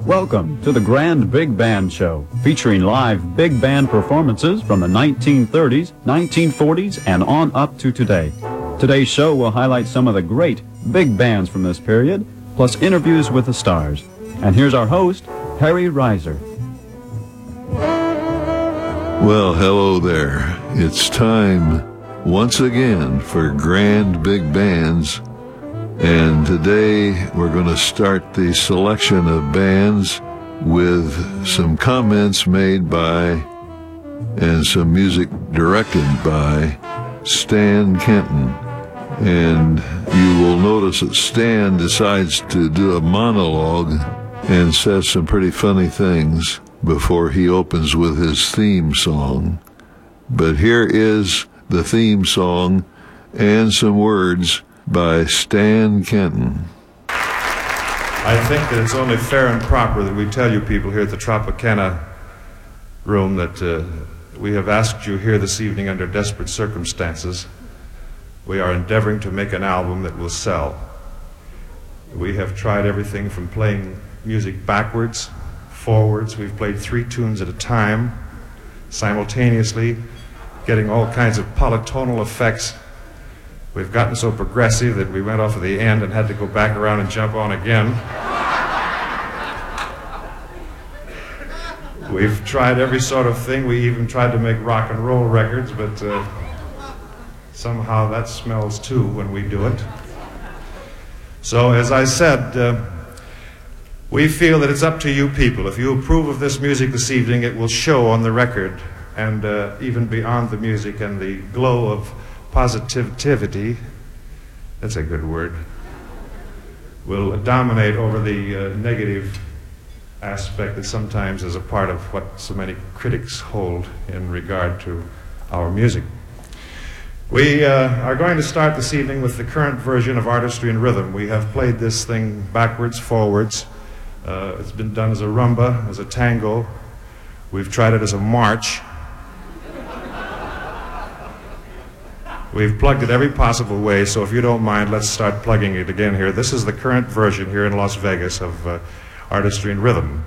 Welcome to the Grand Big Band Show, featuring live big band performances from the 1930s, 1940s, and on up to today. Today's show will highlight some of the great big bands from this period, plus interviews with the stars. And here's our host, Harry Reiser. Well, hello there. It's time once again for Grand Big Bands. And today we're going to start the selection of bands with some comments made by and some music directed by Stan Kenton. And you will notice that Stan decides to do a monologue and says some pretty funny things before he opens with his theme song. But here is the theme song and some words by Stan Kenton. I think that it's only fair and proper that we tell you people here at the Tropicana room that we have asked you here this evening under desperate circumstances. We are endeavoring to make an album that will sell. We have tried everything from playing music backwards, forwards. We've played 3 tunes at a time, simultaneously, getting all kinds of polytonal effects. We've gotten so progressive that we went off at the end and had to go back around and jump on again. We've tried every sort of thing. We even tried to make rock and roll records, but somehow that smells too when we do it. So as I said, we feel that it's up to you people. If you approve of this music this evening, it will show on the record, and even beyond the music and the glow of positivity, that's a good word, will dominate over the negative aspect that sometimes is a part of what so many critics hold in regard to our music. We are going to start this evening with the current version of Artistry in Rhythm. We have played this thing backwards, forwards. It's been done as a rumba, as a tango. We've tried it as a march. We've plugged it every possible way, so if you don't mind, let's start plugging it again here. This is the current version here in Las Vegas of Artistry in Rhythm.